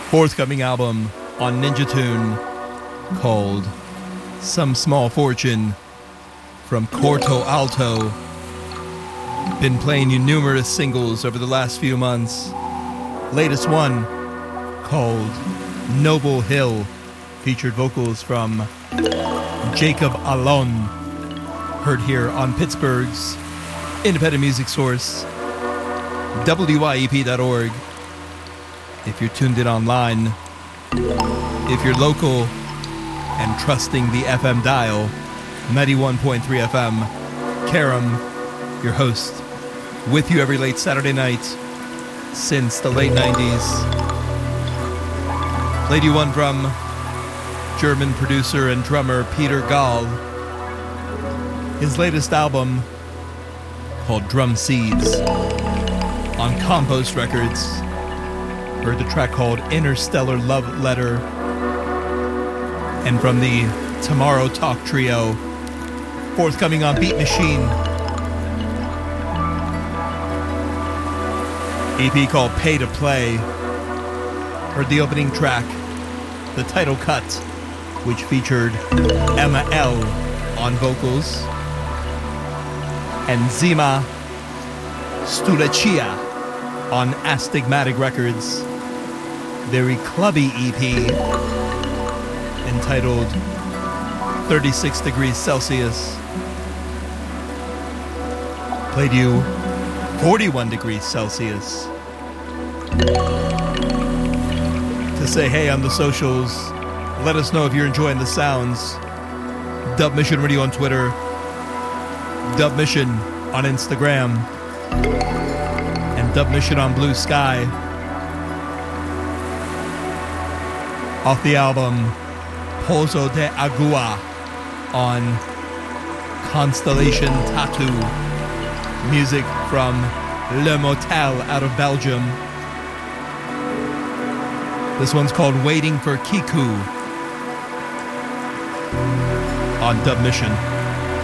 forthcoming album on Ninja Tune called Some Small Fortune from Corto Alto. Been playing you numerous singles over the last few months. Latest one called Noble Hill featured vocals from Jacob Alon, heard here on Pittsburgh's independent music source, WYEP.org. If you're tuned in online, if you're local and trusting the FM dial, 91.3 FM, Karam, your host, with you every late Saturday night since the late 90s. Played you one from German producer and drummer Peter Gall. His latest album, called Drum Seeds, on Compost Records. Heard the track called Interstellar Love Letter. And from the Tomorrow Talk Trio, forthcoming on Beat Machine, EP called Pay to Play. Heard the opening track, the title cut, which featured Emma L. on vocals, and Zima Stulacia on Astigmatic Records. Very clubby EP entitled 36 Degrees Celsius. Played you 41 Degrees Celsius. To say hey on the socials, let us know if you're enjoying the sounds. Dub Mission Radio on Twitter, Dub Mission on Instagram, and Dub Mission on Blue Sky. Off the album Pozo de Agua on Constellation Tattoo. Music from Le Motel out of Belgium. This one's called Waiting for Kiku on Dub Mission.